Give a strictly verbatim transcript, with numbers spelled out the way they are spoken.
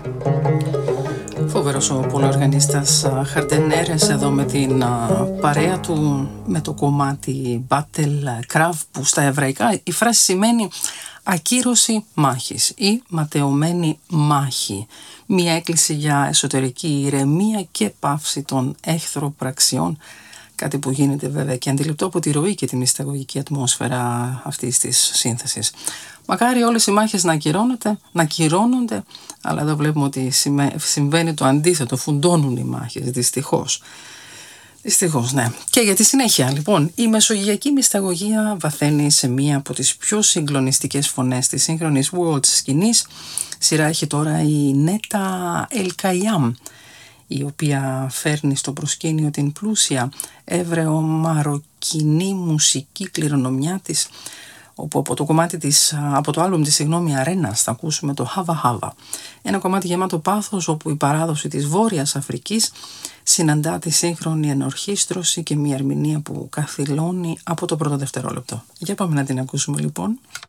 Φοβερός ο πολυοργανίστας Χαρντενέρες εδώ με την παρέα του, με το κομμάτι Battle Crav, που στα εβραϊκά η φράση σημαίνει ακύρωση μάχης ή ματαιωμένη μάχη. Μια έκκληση για εσωτερική ηρεμία και πάυση των εχθροπραξιών. Κάτι που γίνεται βέβαια και αντιληπτό από τη ροή και τη μυσταγωγική ατμόσφαιρα αυτής της σύνθεσης. Μακάρι όλες οι μάχες να ακυρώνονται, να ακυρώνονται, αλλά εδώ βλέπουμε ότι συμβαίνει το αντίθετο, φουντώνουν οι μάχες, δυστυχώς. Δυστυχώς, ναι. Και για τη συνέχεια, λοιπόν, η μεσογειακή μυσταγωγία βαθαίνει σε μία από τις πιο συγκλονιστικές φωνές της σύγχρονης world σκηνής. Σειρά έχει τώρα η Νέτα Ελκαϊάμ, η οποία φέρνει στο προσκήνιο την πλούσια εβραιομαροκινή μουσική κληρονομιά της, όπου από το κομμάτι της, από το άλμπουμ της, συγγνώμη, Αρένας, θα ακούσουμε το Χάβα Χάβα. Ένα κομμάτι γεμάτο πάθος, όπου η παράδοση της Βόρειας Αφρικής συναντά τη σύγχρονη ενορχήστρωση και μια ερμηνεία που καθυλώνει από το πρώτο δευτερόλεπτο. Για πάμε να την ακούσουμε λοιπόν.